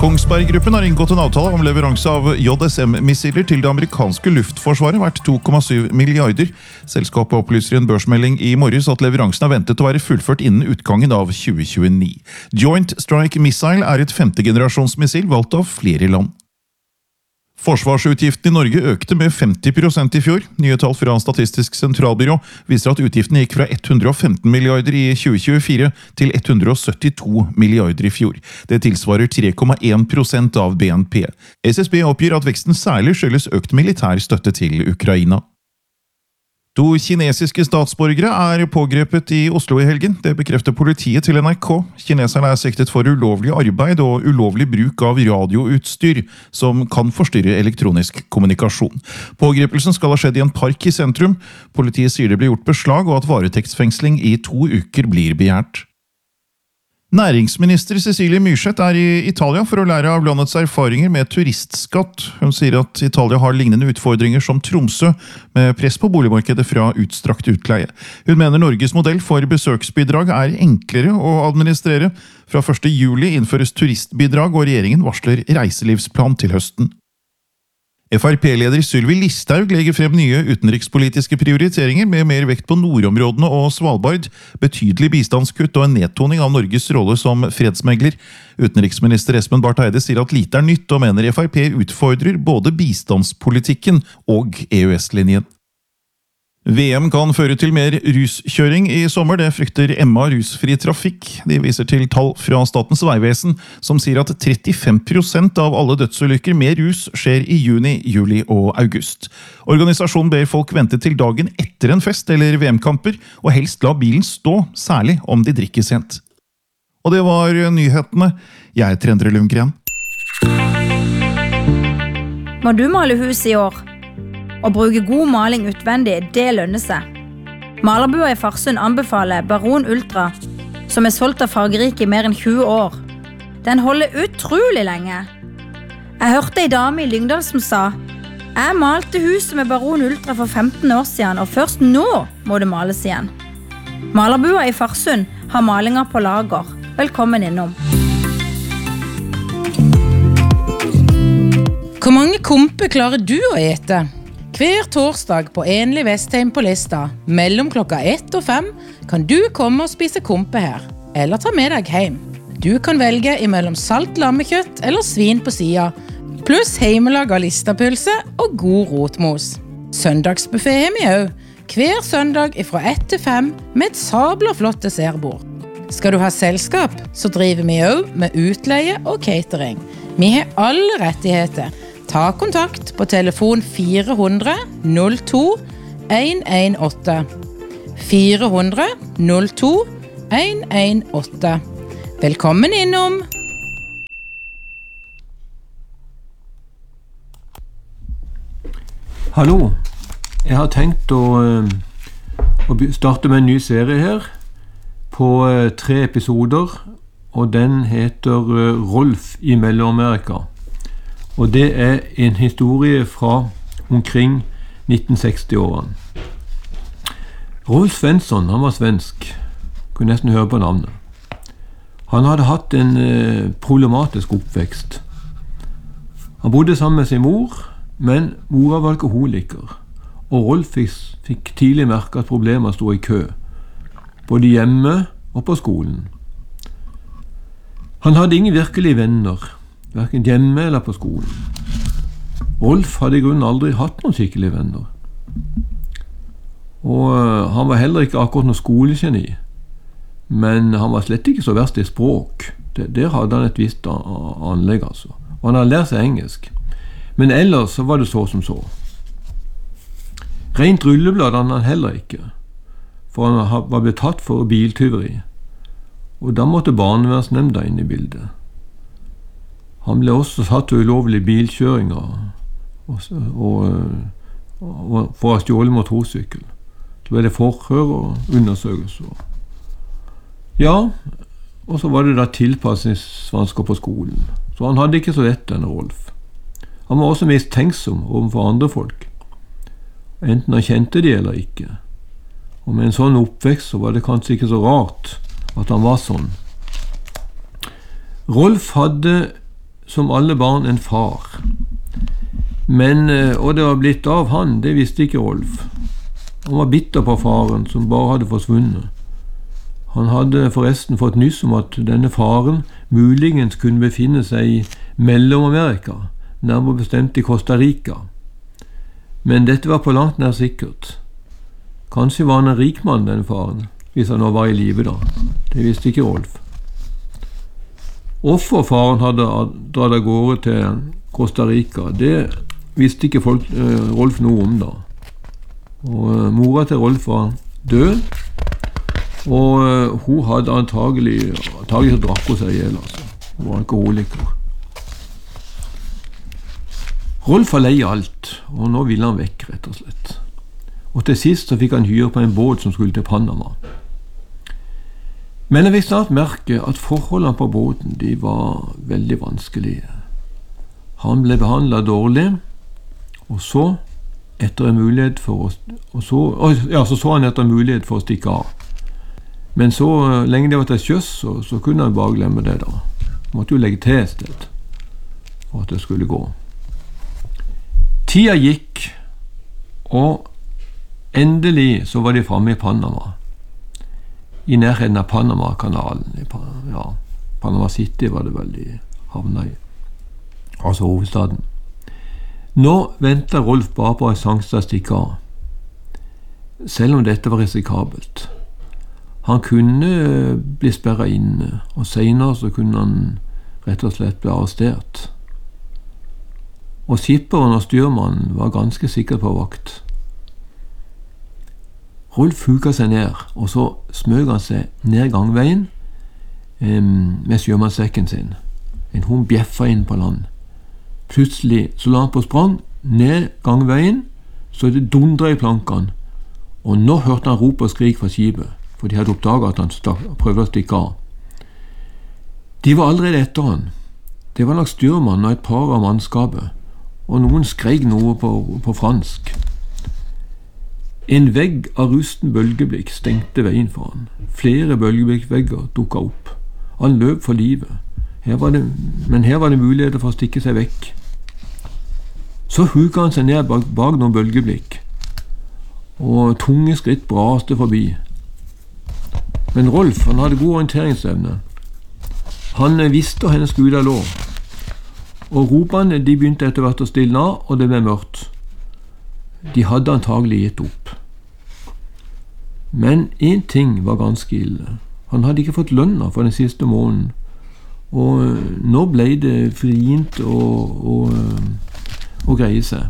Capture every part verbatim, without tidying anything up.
Kongsberg-gruppen har inngått en avtale om leveranse av J S M-missiler til det amerikanske luftforsvaret verdt to komma syv milliarder. Selskapet opplyser i en børsmelding i morges at leveransen er ventet å være fullført innen utgangen av tjue tjueni. Joint Strike Missile er et femtegenerasjonsmissil valgt av flere land. Forsvarsutgiftene i Norge økte med femti prosent i fjor. Nye tall fra Statistisk sentralbyrå viser at utgiftene gikk fra hundre og femten milliarder i tjue tjuefire til hundre og syttito milliarder i fjor. Det tilsvarer tre komma én prosent av B N P. S S B oppgir at veksten særlig skyldes økt militær støtte til Ukraina. To kinesiske statsborgere er pågrepet i Oslo i helgen. Det bekrefter politiet til N R K. Kineserne er siktet for ulovlig arbeid og ulovlig bruk av radioutstyr, som kan forstyrre elektronisk kommunikasjon. Pågrepelsen skal ha skjedd i en park i sentrum. Politiet sier det blir gjort beslag, og at varetektsfengsling i to uker blir begjært. Næringsminister Cecilie Myrseth er i Italia for å lære av landets erfaringer med turistskatt. Hun sier at Italia har lignende utfordringer som Tromsø, med press på boligmarkedet fra utstrakt utleie. Hun mener Norges modell for besøksbidrag er enklere å administrere. Fra første juli innføres turistbidrag, og regjeringen varsler reiselivsplan til høsten. F R P-leder Sylvi Listhaug legger frem nye utenrikspolitiske prioriteringer med mer vekt på nordområdene og Svalbard, betydelig bistandskutt og en nedtoning av Norges rolle som fredsmegler. Utenriksminister Espen Barth Eide sier at lite er nytt og mener F R P utfordrer både bistandspolitikken og E U S-linjen. V M kan føre til mer ruskjøring i sommer, det frykter Emma Rusfri Trafikk. De viser til tall fra Statens vegvesen, som sier at trettifem prosent av alle dødsulykker med rus skjer i juni, juli og august. Organisasjonen ber folk vente til dagen etter en fest eller V M-kamper, og helst la bilen stå, særlig om de drikker sent. Og det var nyhetene. Jeg heter Endre Lundgren. Må du male hus i år? Å bruke god maling utvendig, det lønner seg. Malerbua i Farsund anbefaler Baron Ultra, som er solgt av Fargerike i mer enn tjue år. Den holder utrolig lenge. Jeg hørte en dame i Lyngdal som sa: «Jeg malte huset med Baron Ultra for femten år siden, og først nå må det males igjen.» Malerbua i Farsund har malinger på lager. Velkommen innom. Hvor mange kompe klarer du å ete? Hver torsdag på Enlig Vestheim på Lista, mellom klokka ett og fem, kan du komme og spise kompe her, eller ta med deg hjem. Du kan velge imellom salt lammekjøtt eller svin på sida, pluss heimelaga listapølse og god rotmos. Søndagsbuffet har vi også, hver søndag fra ett til fem med et sabla flott dessertbord. Skal du ha selskap, så driver vi også med utleie og catering. Vi har alle rettigheter. Ta kontakt på telefon fire hundre null to en en åtte. fire hundre null to en en åtte. Velkommen innom! Hallo, jeg har tenkt å, å starte med en ny serie her på tre episoder, og den heter Rolf i Mellom-Amerika. Og det er en historie fra omkring nitten seksti-årene. Rolf Svensson, han var svensk. Kunne nesten høre på navnet. Han hadde hatt en eh, problematisk oppvekst. Han bodde sammen med sin mor, men mora var alkoholiker. Og Rolf fikk, fikk tidlig merke at problemer stod i kø, både hjemme og på skolen. Han hadde ingen virkelige venner, hverken hjemme eller på skolen. Rolf hadde i grunnen aldri hatt noen skikkelige venner. Og uh, han var heller ikke akkurat noen skolegeni, men han var slett ikke så verst i språk. Det, der hadde han et visst anlegg, altså. Og han hadde lært seg engelsk. Men ellers så var det så som så. Rent rulleblad hadde han heller ikke, for han var blitt tatt for biltyveri. Og da måtte barnevernsnemnda inn i bildet. Han ble også satt til ulovlige bilkjøringer og, og, og for å stjåle motorsykkel. Så ble det forhør og undersøkelser. Ja, og så var det da tilpassningsvansker på skolen. Så han hadde ikke så lett, denne Rolf. Han var også mistenksom overfor andre folk, enten han kjente de eller ikke. Og med en sånn oppvekst så var det kanskje ikke så rart at han var sånn. Rolf hadde som alle barn en far. Men, og det var blitt av han, det visste ikke Rolf. Han var bitter på faren, som bare hadde forsvunnet. Han hadde forresten fått nyss om at denne faren muligens kunne befinne seg i Mellom-Amerika, nærmere bestemt i Costa Rica. Men dette var på langt nær sikkert. Kanskje var han en rik mann, denne faren, hvis han nå var i live da. Det visste ikke Rolf. Hvorfor faren hadde dratt av gårde til Costa Rica, det visste ikke folk, eh, Rolf noe om da. Og eh, mora til Rolf var død, og eh, hun hadde antagelig, antagelig så drakk hun seg ihjel, altså. Hun var alkoholiker. Rolf var lei alt, og nå ville han vekk, rett og slett. Og til sist så fikk han hyre på en båt som skulle til Panama. Men jeg fikk snart merke at forholdene på båten de var veldig vanskelige. Han ble behandlet dårlig, og så etter en mulighet for å, og så, ja, så så han etter en mulighet for å stikke av. Men så lenge det var til sjøs, så, så kunne han bare glemme det da. Han måtte jo legge til et sted for at det skulle gå. Tida gikk, og endelig så var de framme i Panama. I nærheten av Panama-kanalen. Ja, Panama City var det vel de havna i. Altså hovedstaden. Nå ventet Rolf bare på en sjanse til å stikke av. Selv om dette var risikabelt. Han kunne bli sperret inne, og senere så kunne han rett og slett bli arrestert. Og skipperen og styrmannen var ganske sikkert på vakt. Rolf huket seg ned, og så smøg han seg ned gangveien um, med sjømannssekken sin. En hund bjeffa inn på land. Plutselig så la han på sprang ned gangveien, så det dundret i plankene, og nå hørte han rop og skrik fra skipet, for de hadde oppdaget at han stak, prøvde å stikke av. De var allerede etter han. Det var nok styrmannen og et par av mannskapet, og noen skrek noe på, på fransk. En vegg av rusten bølgeblikk stengte veien for han. Flere bølgeblikkvegger dukket opp. Han løp for livet. Her var det, men her var det muligheter for å stikke seg vekk. Så huket han seg ned bak, bak noen bølgeblikk, og tunge skritt braste forbi. Men Rolf, han hadde god orienteringsevne. Han visste hvor hennes skuta lå, og ropene de begynte etter hvert å stilne av, og det ble mørkt. De hadde antagelig gitt opp. Men en ting var ganske ille. Han hadde ikke fått lønna for den siste måneden, og nå ble det vrient å, å, å greie seg.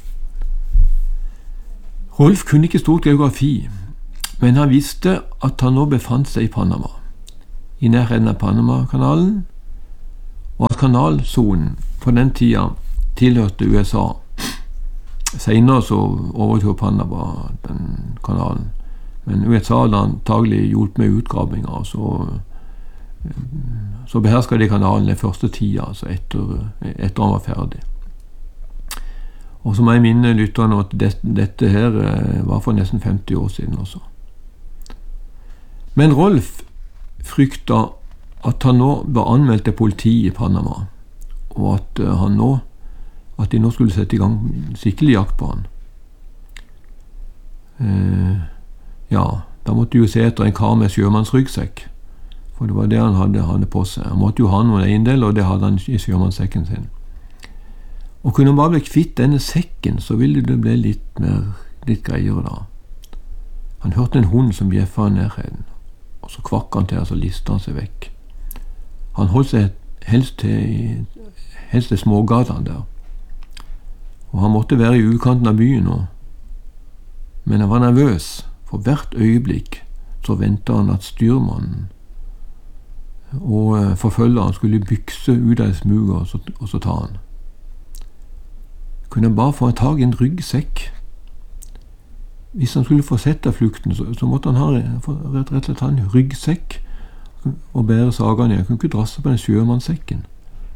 Rolf kunne ikke stort geografi, men han visste at han nå befant seg i Panama, i nærheten av Panama-kanalen, og at kanalsonen på den tida tilhørte U S A. Senere så overtok Panama den kanalen, men U S A hadde antagelig hjulpet med utgravinger, så, så behersket de kanalen den første tida, altså etter, etter han var ferdig. Og så må jeg minne lytterne at det, dette her var for nesten femti år siden også. Men Rolf frykta at han nå var anmeldt til politiet i Panama, og at han nå at de nå skulle sette i gang skikkelig jakt på han. Eh, ja, da måtte de jo se etter en kar med sjømannsryggsekk, for det var det han hadde, hadde på seg. Han måtte jo ha noen eiendel, og det hadde han i sjømannssekken sin. Og kunne han bare bli kvitt denne sekken, så ville det bli litt mer, litt greiere da. Han hørte en hund som bjeffa i nærheten, og så kvakk han til, og så listet han seg vekk. Han holdt seg helst til, helst til smågatene der, og han måtte være i utkanten av byen nå. Men han var nervøs, for hvert øyeblikk så ventet han at styrmannen og forfølgeren skulle bykse ut av smuget og så, og så ta han. Kunne han bare få en tag i en ryggsekk? Hvis han skulle få sett av flukten, så, så måtte han ha rett, rett og slett ha en ryggsekk og bære sagene. Han kunne ikke drasse på den sjømannssekken.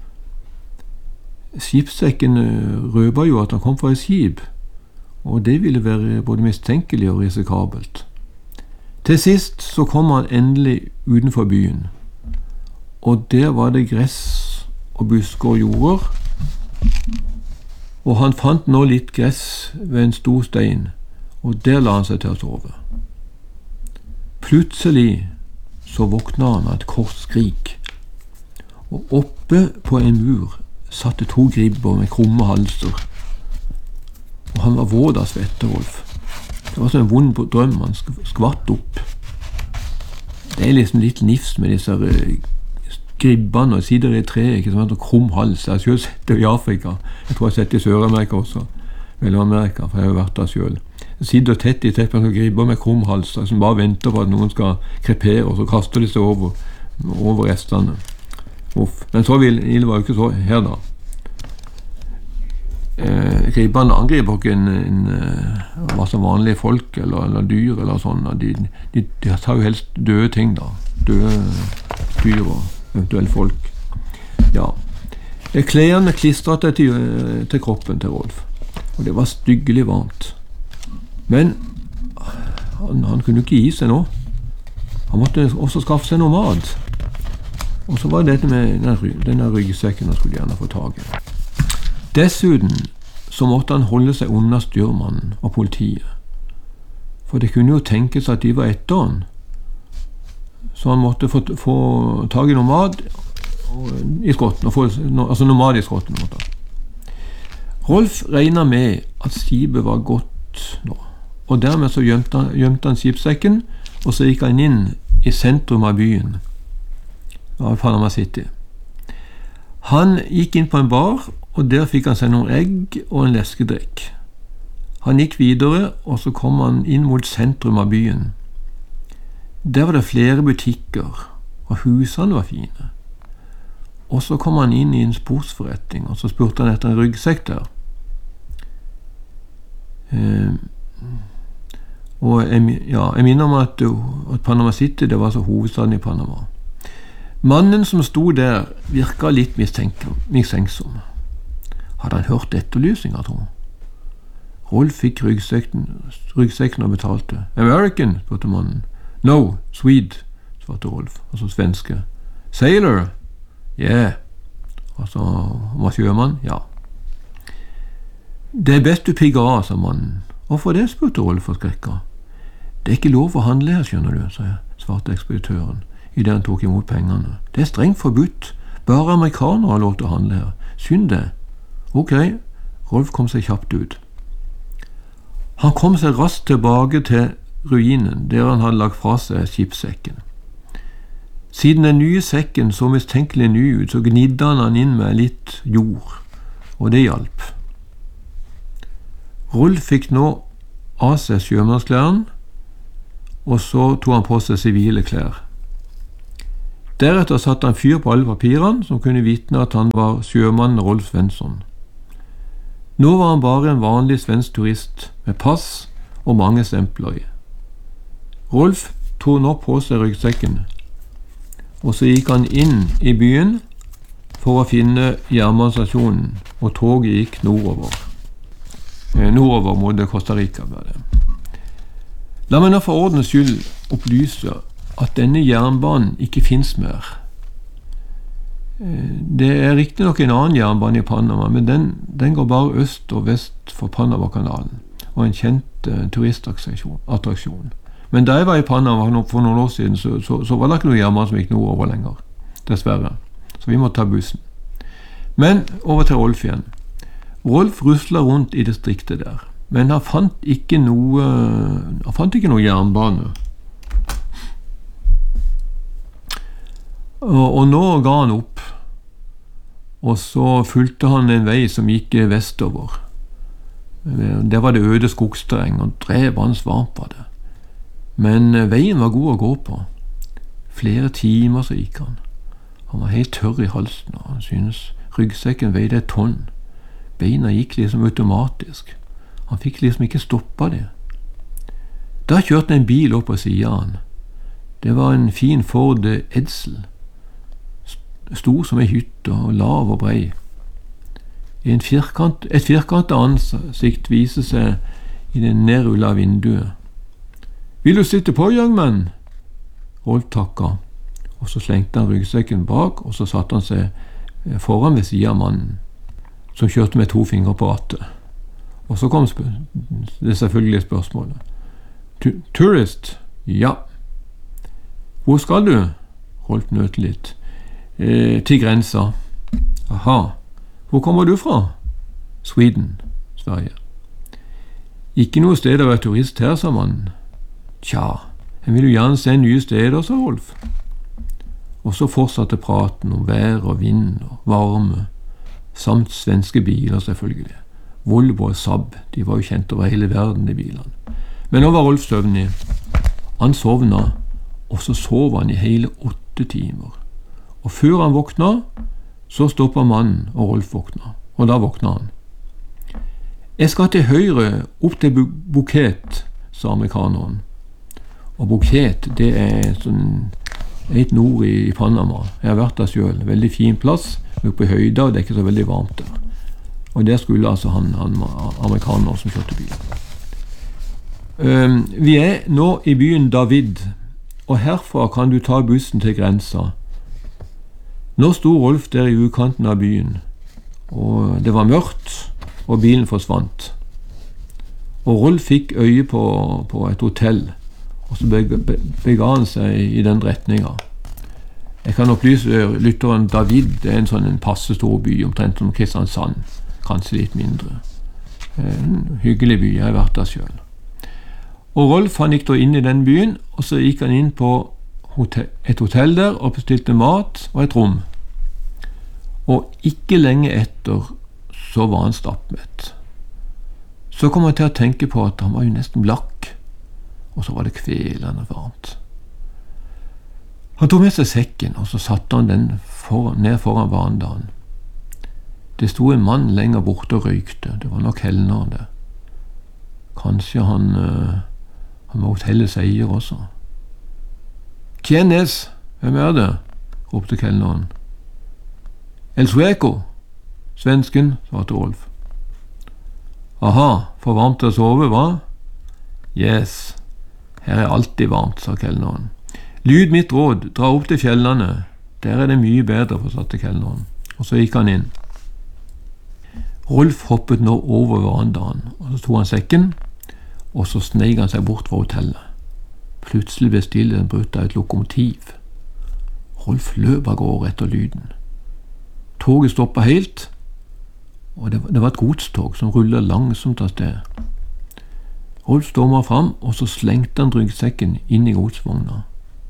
Skipssekken røper jo at han kom fra et skip, og det ville være både mistenkelig og risikabelt. Til sist så kom han endelig utenfor byen, og der var det gress og busker og jorder, og han fant nå litt gress ved en stor stein, og der la han seg til å sove. Plutselig så våkna han av et kort skrik, og oppe på en mur satte to gribber med krumme halser, og han var våt av svette, Rolf. Det var som en vond drøm, han skvatt opp. Det er liksom litt nifs med disse gribbene og sider i tre, ikke sant, og krum hals. Jeg har selv sett det i Afrika. Jeg tror jeg har sett det i Sør-Amerika også. Mellom-Amerika, for jeg har jo vært der selv. Jeg sitter tett i tett med gribber med krum hals, som bare venter på at noen skal krepere, og så kaster de seg over, over restene. Uff. Men så vil det var jo ikke så her da. Eh, gribbene angriper ikke en, en, en masse vanlige folk eller, eller dyr eller sånn. De, de, de tar jo helst døde ting da. Døde dyr og eventuelt folk. Ja. Klærne klistret til, til kroppen til Rolf, og det var styggelig varmt. Men han, han kunne ikke gi seg nå. Han måtte også skaffe seg noe mat. Og så var det dette med denne, denne ryggsekken han skulle gjerne få tag i. Dessuten så måtte han holde seg unna styrmannen og politiet. For det kunne jo tenkes at de var etter han. Så han måtte få, få tag i noe mat i skotten, få, altså noe mat i skotten. Måtte. Rolf regnet med at skipet var godt nå, og dermed så gjemte han, gjemte han skipssekken, og så gikk han inn i sentrum av byen, av Panama City. Han gikk inn på en bar, og der fikk han seg noen egg og en leskedrikk. Han gikk videre, og så kom han inn mot sentrum av byen. Der var det flere butikker, og husene var fine. Og så kom han inn i en sportsforretning, og så spurte han etter en ryggsekk der. Eh, og jeg, ja, jeg minner om at, at Panama City, det var så hovedstaden i Panama. Mannen som sto der virket litt mistenksom. Hadde han hørt etterlysninger, tror jeg? Rolf fikk ryggsekken, ryggsekken og betalte. American, spurte mannen. No, Swede, svarte Rolf, altså svenske. Sailor? Yeah. Altså, han var sjømann? Ja. Det er best du pigger av, sa mannen. Hvorfor det, spurte Rolf for skrekka. Det er ikke lov å handle her, skjønner du, sa jeg, svarte ekspeditøren, i det han tok imot pengene. Det er strengt forbudt. Bare amerikanere har lov til å handle her. Synd det. Ok, Rolf kom seg kjapt ut. Han kom seg raskt tilbake til ruinen, der han hadde lagt fra seg skipssekken. Siden den nye sekken så mistenkelig ny ut, så gnidde han han inn med litt jord, og det hjalp. Rolf fikk nå av seg sjømannsklærne, og så tok han på seg sivile klær. Deretter satte han fyr på alle papirene som kunne vitne at han var sjømannen Rolf Svensson. Nå var han bare en vanlig svensk turist med pass og mange stempler i. Rolf tok nå på seg ryggsekken, og så gikk han inn i byen for å finne jernbanestasjonen, og toget gikk nordover. Nordover mot Costa Rica. La meg nå for ordens skyld opplyse at denne jernbanen ikke finnes mer. Det er riktig nok en annen jernbane i Panama, men den, den går bare øst og vest for Panama-kanalen, og en kjent uh, turistattraksjon. Men da jeg var i Panama for noen år siden, så, så, så var det ikke noen jernbane som gikk nordover lenger, dessverre. Så vi måtte ta bussen. Men over til Rolf igjen. Rolf ruslet rundt i distriktet der, men han fant ikke noe, han fant ikke noe jernbane. Og, og nå ga han opp, og så fulgte han en vei som gikk vestover. Der var det øde skogsterreng, og drev han svart på det. Men veien var god å gå på. Flere timer så gikk han. Han var helt tørr i halsen, og han synes ryggsekken veide et tonn. Beina gikk liksom automatisk. Han fikk liksom ikke stoppa det. Da kjørte en bil opp på siden av han. Det var en fin Ford Edsel. Stor som en hytte og lav og brei. En firkant, et firkantet ansikt viser seg i det nedrullede vinduet. Vil du sitte på, young man? Rolf takka, og så slengte han ryggsekken bak, og så satte han seg foran ved siden av mannen, som kjørte med to fingre på rattet. Og så kom sp- det selvfølgelige spørsmålet. Tu- Tourist? Ja. Hvor skal du? Rolf nølte litt. Eh, til grensa. Aha. Hvor kommer du fra? Sweden, Sverige. Ikke noe sted å være turist her, sa mannen. Tja, jeg vil jo gjerne se nye steder, sa Rolf. Og så fortsatte praten om vær og vind og varme, samt svenske biler selvfølgelig. Volvo og Saab, de var jo kjent over hele verden, de bilene. Men nå var Rolf søvnig. Han sovna, og så sov han i hele åtte timer. Og før han våkna, så stoppet mannen, og Rolf våkna. Og da våkna han. Jeg skal til høyre, opp til Bu- Bukett, sa amerikaneren. Og Bukett, det er sånn et nord i, i Panama. Jeg har vært der selv. Veldig fin plass, oppe i høyda, og det er ikke så veldig varmt der. Og der skulle altså han, han amerikaner som kjørte bil. Um, vi er nå i byen David, og herfra kan du ta bussen til grensa. Nå sto Rolf der i utkanten av byen, og det var mørkt, og bilen forsvant. Og Rolf fikk øye på, på et hotell, og så bega, bega han seg i den retninga. Jeg kan opplyse lytteren David, det er en sånn en passe stor by, omtrent som Kristiansand, kanskje litt mindre. En hyggelig by, jeg har vært der selv. Og Rolf han gikk da inn i den byen, og så gikk han inn på hotell, et hotell der og bestilte mat og et rom. Og ikke lenge etter så var han stappmett. Så kom han til å tenke på at han var jo nesten blakk, og så var det kvelende varmt. Han tok med seg sekken, og så satte han den for, ned foran verandaen. Det sto en mann lenger borte og røykte. Det var nok kelneren det. Kanskje han, uh, han var hotellets eier også. «Kjennes, hvem er det?» ropte kelneren. «El Sueco», svensken, svarte Rolf. «Aha, for varmt til å sove, hva?» «Yes, her er alltid varmt», sa kelneren. «Lyd mitt råd, dra opp til fjellene. Der er det mye bedre», fortsatte kelneren. Og så gikk han inn. Rolf hoppet nå over verandaen, og så tog han sekken, og så sneik han seg bort fra hotellet. Plutselig ble stillheten brutt av et lokomotiv. Rolf løp av gårde etter lyden. Toget stoppet helt, og det var, det var et godstog som rullet langsomt av sted. Rolf stormet fram, og så slengte han ryggsekken inn i godsvogna.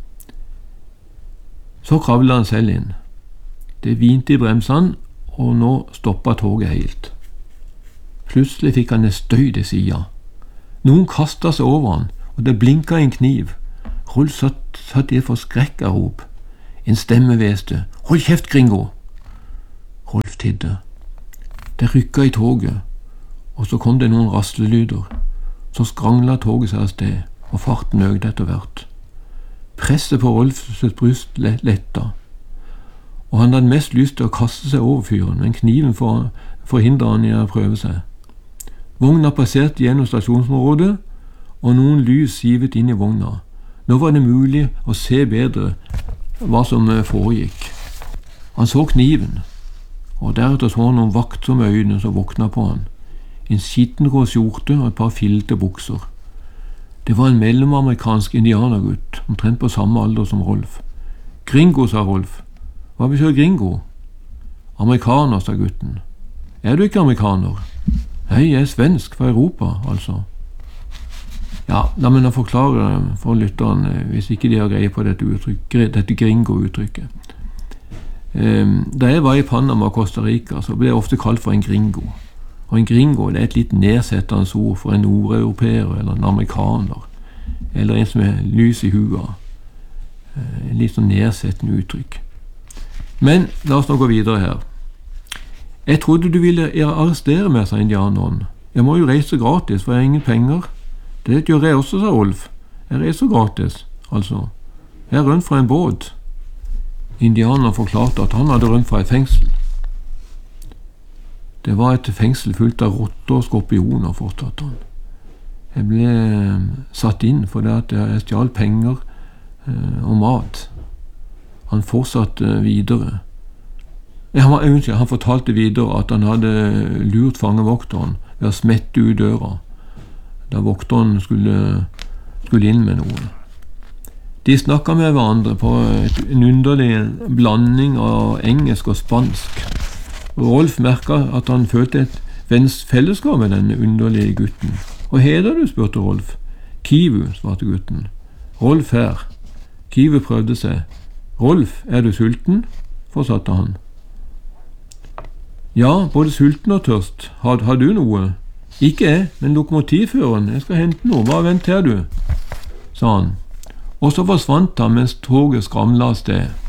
Så kravlet han selv inn. Det hvinte i bremsene, og nå stoppet toget helt. Plutselig fikk han en støy til siden. Noen kastet seg over han, og det blinket en kniv. Rolf satt, satt i et forskrekket rop. En stemme hveste. «Hold kjeft, gringo!» Rolf tidde. Det rykket i toget, og så kom det noen raslelyder. Så skranglet toget seg av sted, og farten økte etter hvert. Presset på Rolfs bryst letta, og han hadde mest lyst til å kaste seg over fyren, men kniven for, forhindret han i å prøve seg. Vogna passerte gjennom stasjonsområdet, og noen lys sivet inn i vogna. Nå var det mulig å se bedre hva som foregikk. Han så kniven, og deretter så han noen vaktsomme øyne som våkna på han. En skittengrå skjorte og et par filte bukser. Det var en mellomamerikansk indianergutt, omtrent på samme alder som Rolf. «Gringo», sa Rolf. «Hva betyr gringo?» «Amerikaner», sa gutten. «Er du ikke amerikaner?» «Nei, jeg er svensk fra Europa, altså.» Ja, la meg nå forklare for lytteren, hvis ikke de har greie på dette, uttrykk, dette gringo-uttrykket. Da jeg var i Panama og Costa Rica, så ble jeg ofte kalt for en gringo. Og en gringo det er et litt nedsettende ord for en nordeuropeer eller en amerikaner, eller en som er lys i hua. En litt sånn nedsettende uttrykk. Men la oss nå gå videre her. «Jeg trodde du ville arrestere meg», sa indianeren. «Jeg må jo reise gratis, for jeg har ingen penger.» «Det gjør jeg også», sa Rolf. «Jeg reiser gratis, altså. Jeg har rømt fra en båt.» Indianeren forklarte at han hadde rømt fra et fengsel. Det var et fengsel fullt av rotter og skorpioner, fortsatte han. Jeg ble satt inn fordi at jeg stjal penger og mat. Han fortsatte videre. Han, var, unnskyld, han fortalte videre at han hadde lurt fangevokteren ved å smette ut døra da vokteren skulle, skulle inn med noe. De snakket med hverandre på et, en underlig blanding av engelsk og spansk. Og Rolf merket at han følte et venns fellesskap med denne underlige gutten. «Hva heter du?» spurte Rolf. «Kivu», svarte gutten. «Rolf her». Kivu prøvde seg. «Rolf, er du sulten?» fortsatte han. «Ja, både sulten og tørst. Har, har du noe?» «Ikke jeg, men lokomotivføreren. Jeg skal hente noe. Hva venter du?» sa han. Og så forsvant han mens toget skramlet av sted.